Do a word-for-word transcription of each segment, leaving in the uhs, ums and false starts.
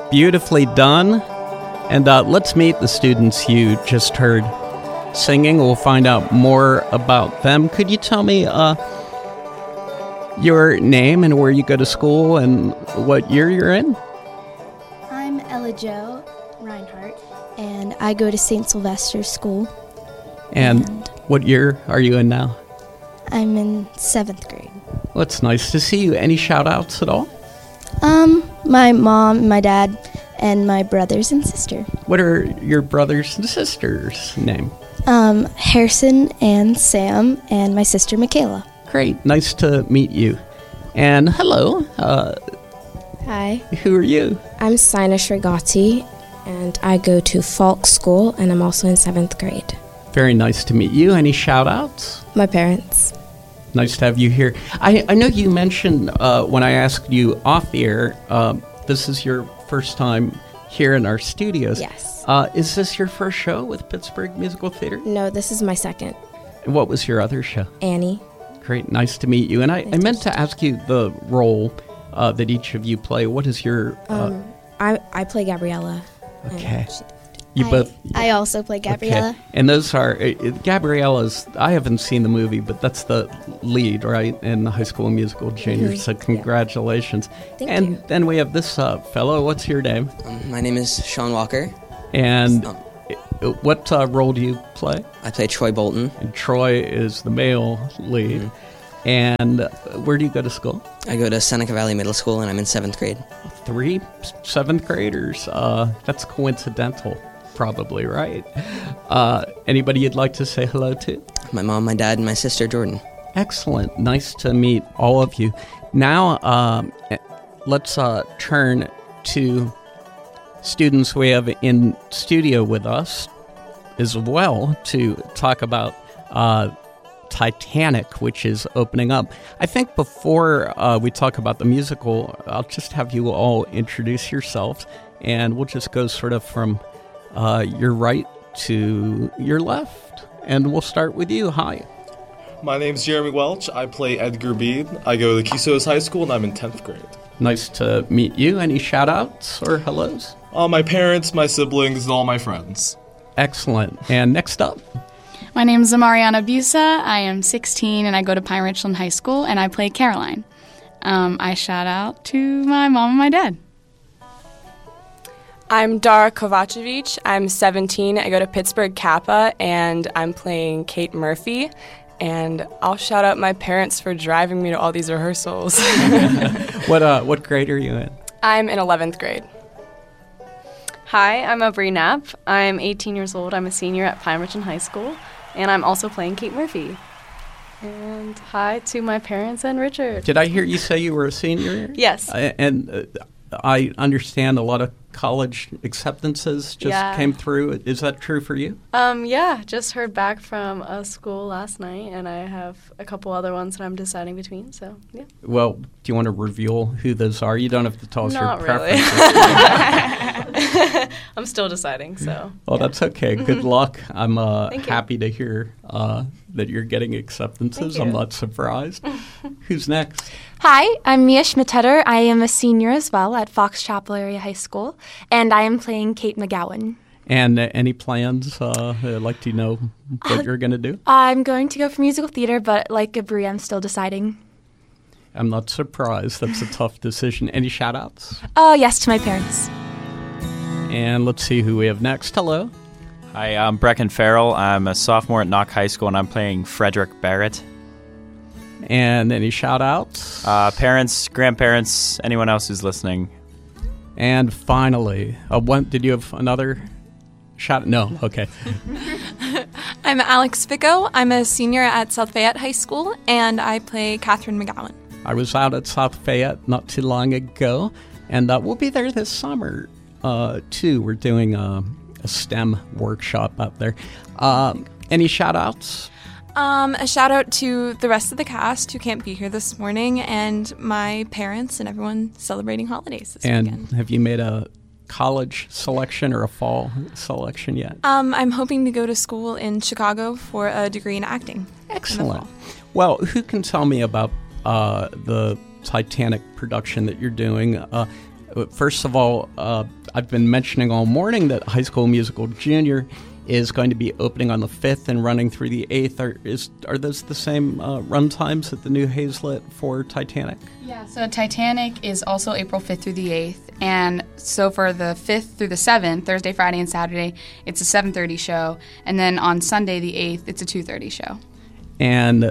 Beautifully done. And uh, let's meet the students you just heard singing. We'll find out more about them. Could you tell me uh, your name and where you go to school and what year you're in? I'm Ella Jo Reinhardt, and I go to Saint Sylvester School. And, and what year are you in now? I'm in seventh grade. Well, it's nice to see you. Any shout-outs at all? Um, my mom, my dad, and my brothers and sister. What are your brothers and sisters' name? Um, Harrison and Sam, and my sister Michaela. Great, nice to meet you. And hello. Uh, Hi. Who are you? I'm Sina Shrigati, and I go to Falk School, and I'm also in seventh grade. Very nice to meet you. Any shout-outs? My parents. Nice to have you here. I, I know you mentioned uh, when I asked you off the air, uh, this is your first time here in our studios. Yes. Uh, is this your first show with Pittsburgh Musical Theater? No, this is my second. And what was your other show? Annie. Great, nice to meet you. And I, nice I meant to ask you the role uh, that each of you play. What is your... Uh, um, I, I play Gabriella. Okay. You I, both. I also play Gabriella. Okay. And those are uh, Gabriella's. I haven't seen the movie, but that's the lead, right, in the High School Musical Junior. Mm-hmm. So congratulations. Yeah. Thank and you. then we have this uh, fellow. What's your name? Um, my name is Sean Walker. And um, what uh, role do you play? I play Troy Bolton. And Troy is the male lead. Mm-hmm. And uh, where do you go to school? I go to Seneca Valley Middle School, and I'm in seventh grade. Three seventh graders. Uh, that's coincidental. Probably, right? Uh, anybody you'd like to say hello to? My mom, my dad, and my sister, Jordan. Excellent. Nice to meet all of you. Now, um, let's uh, turn to students we have in studio with us as well to talk about uh, Titanic, which is opening up. I think before uh, we talk about the musical, I'll just have you all introduce yourselves, and we'll just go sort of from Uh, your right to your left. And we'll start with you. Hi. My name's Jeremy Welch. I play Edgar Bede. I go to Keystos High School, and I'm in tenth grade. Nice to meet you. Any shout-outs or hellos? Uh, my parents, my siblings, and all my friends. Excellent. And next up? My name is Amariana Busa. I am sixteen, and I go to Pine Richland High School, and I play Caroline. Um, I shout out to my mom and my dad. I'm Dara Kovacevic. I'm seventeen. I go to Pittsburgh Kappa, and I'm playing Kate Murphy. And I'll shout out my parents for driving me to all these rehearsals. What uh, what grade are you in? I'm in eleventh grade. Hi, I'm Aubrey Knapp. I'm eighteen years old. I'm a senior at Pine Richland High School, and I'm also playing Kate Murphy. And hi to my parents and Richard. Did I hear you say you were a senior? Yes. Uh, and uh, I understand a lot of college acceptances just yeah. came through. Is that true for you? Um, yeah, just heard back from a school last night, and I have a couple other ones that I'm deciding between, so yeah. Well, do you want to reveal who those are? You don't have to tell us Not your really. preferences. I'm still deciding, so. Well, yeah. that's okay. Good luck. I'm uh, Thank you. happy to hear uh, that you're getting acceptances. Thank I'm you. not surprised. Who's next? Hi, I'm Mia Schmidteder. I am a senior as well at Fox Chapel Area High School, and I am playing Kate McGowan. And uh, any plans? Uh, I'd like to know what uh, you're going to do. I'm going to go for musical theater, but like Gabri, I'm still deciding. I'm not surprised. That's a tough decision. Any shout-outs? Uh, yes, to my parents. And let's see who we have next. Hello. Hi, I'm Brecken Farrell. I'm a sophomore at Knock High School, and I'm playing Frederick Barrett. And any shout-outs? Uh, parents, grandparents, anyone else who's listening. And finally, uh, one, did you have another shout? No, okay. I'm Alex Fico. I'm a senior at South Fayette High School, and I play Catherine McGowan. I was out at South Fayette not too long ago, and uh, we'll be there this summer, uh, too. We're doing a, a STEM workshop out there. Um, any shout-outs? Um, a shout out to the rest of the cast who can't be here this morning, and my parents and everyone celebrating holidays this and weekend. Have you made a college selection or a fall selection yet? Um, I'm hoping to go to school in Chicago for a degree in acting. Excellent. Well, who can tell me about uh, the Titanic production that you're doing? Uh, first of all, uh, I've been mentioning all morning that High School Musical Junior is going to be opening on the fifth and running through the eighth. Are, is, are those the same uh, run times at the New Hazlet for Titanic? Yeah, so Titanic is also April fifth through the eighth. And so for the fifth through the seventh, Thursday, Friday, and Saturday, it's a seven thirty show. And then on Sunday, the eighth, it's a two thirty show. And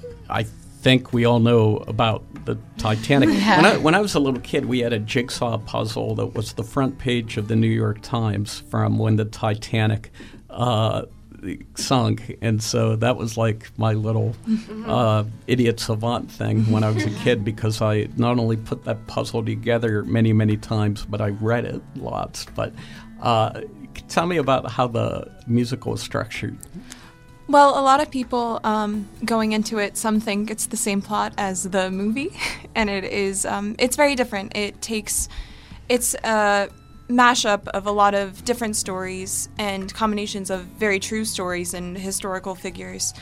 I think we all know about the Titanic. Yeah. When I, when I was a little kid, we had a jigsaw puzzle that was the front page of the New York Times from when the Titanic uh, sunk. And so that was like my little uh, idiot savant thing when I was a kid, because I not only put that puzzle together many, many times, but I read it lots. But uh, tell me about how the musical is structured. Well, a lot of people um, going into it, some think it's the same plot as the movie, and it is. Um, it's very different. It takes, it's a mashup of a lot of different stories and combinations of very true stories and historical figures,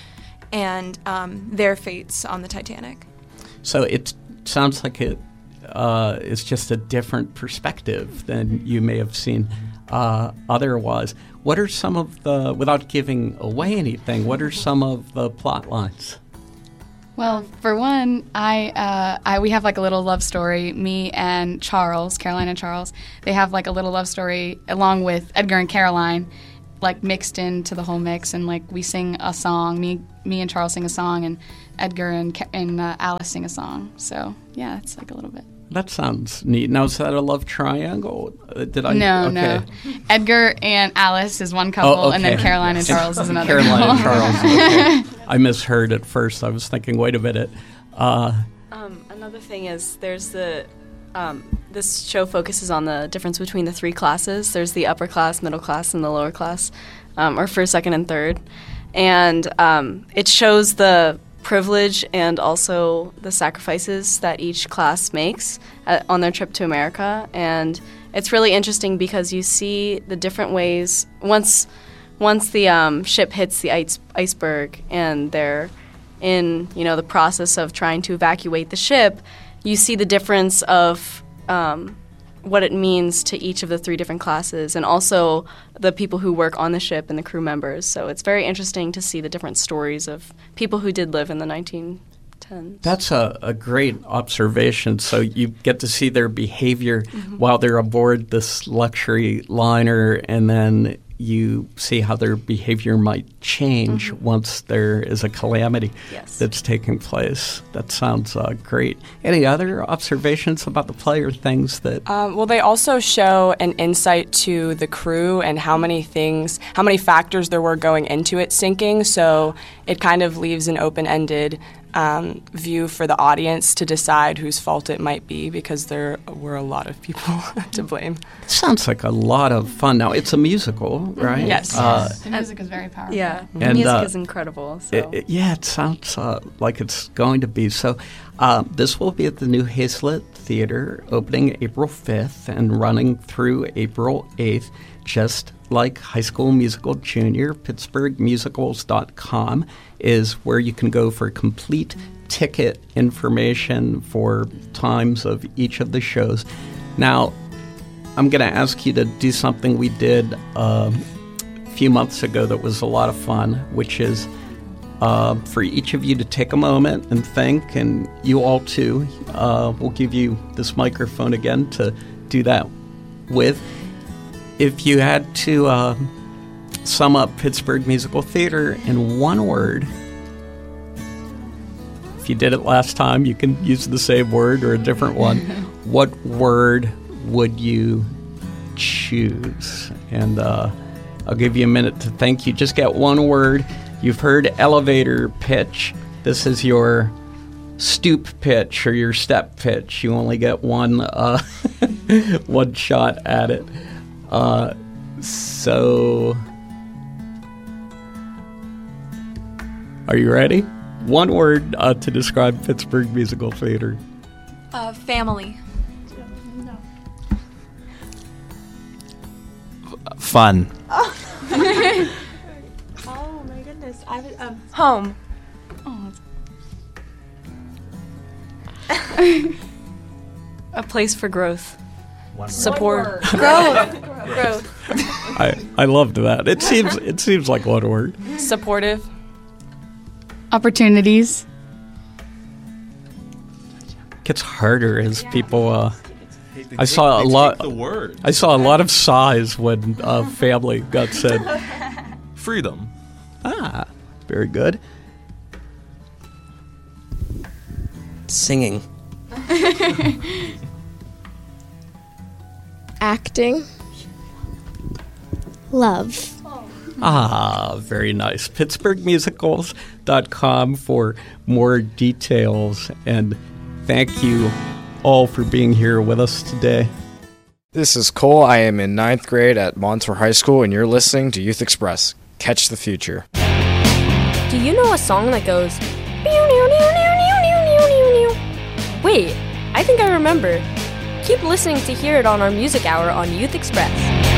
and um, their fates on the Titanic. So it sounds like it uh, is just a different perspective than you may have seen uh, otherwise. What are some of the, without giving away anything, what are some of the plot lines? Well, for one, I, uh, I we have like a little love story. Me and Charles, Caroline and Charles, they have like a little love story along with Edgar and Caroline, like mixed into the whole mix, and like we sing a song. Me, me and Charles sing a song, and Edgar and Ca- and uh, Alice sing a song. So yeah, it's like a little bit. That sounds neat. Now, is that a love triangle? Uh, did I? No, okay. no. Edgar and Alice is one couple, oh, okay. and then Caroline and Charles is another Caroline couple. and Charles. Okay. I misheard at first. I was thinking, wait a minute. Uh, um, another thing is there's the um, this show focuses on the difference between the three classes. There's the upper class, middle class, and the lower class, um, or first, second, and third, and um, it shows the privilege and also the sacrifices that each class makes uh, on their trip to America. And it's really interesting because you see the different ways once once the um, ship hits the ice, iceberg and they're in, you know, the process of trying to evacuate the ship, you see the difference of um, what it means to each of the three different classes, and also the people who work on the ship and the crew members. So it's very interesting to see the different stories of people who did live in the nineteen tens. That's a, a great observation. So you get to see their behavior mm-hmm. while they're aboard this luxury liner, and then you see how their behavior might change mm-hmm. once there is a calamity yes. that's taking place. That sounds uh, great. Any other observations about the play or things that... Um, well, they also show an insight to the crew and how many things, how many factors there were going into it sinking, so it kind of leaves an open-ended Um, view for the audience to decide whose fault it might be, because there were a lot of people to blame. It sounds like a lot of fun. Now, it's a musical, right? Yes. Uh, the music is very powerful. Yeah, the and, music uh, is incredible. So. It, it, yeah, it sounds uh, like it's going to be. So uh, this will be at the New Hazlet Theater, opening April fifth and running through April eighth, just like High School Musical Junior. Pittsburgh Musicals dot com is where you can go for complete ticket information for times of each of the shows. Now, I'm going to ask you to do something we did uh, a few months ago that was a lot of fun, which is uh, for each of you to take a moment and think, and you all too. Uh, we'll give you this microphone again to do that with. If you had to uh, sum up Pittsburgh Musical Theater in one word, if you did it last time, you can use the same word or a different one. What word would you choose? And uh, I'll give you a minute to think. You just get one word. You've heard elevator pitch. This is your stoop pitch or your step pitch. You only get one uh, one shot at it. Uh, so, are you ready? One word uh, to describe Pittsburgh Musical Theater. Uh, family. Fun. Oh, oh my goodness. I would, um, home. Oh. A place for growth. Support. Growth. Growth. I, I loved that. It seems it seems like one word. Supportive. Opportunities. Gets harder as people. Uh, Hey, they I take- saw a they lot. take the word. I saw a lot of sighs when uh, family got said. Freedom. Ah, very good. Singing. Acting. Love. Ah, very nice. Pittsburgh Musicals dot com for more details. And thank you all for being here with us today. This is Cole. I am in ninth grade at Montour High School, and you're listening to Youth Express. Catch the future. Do you know a song that goes... Wait, I think I remember. Keep listening to hear it on our music hour on Youth Express.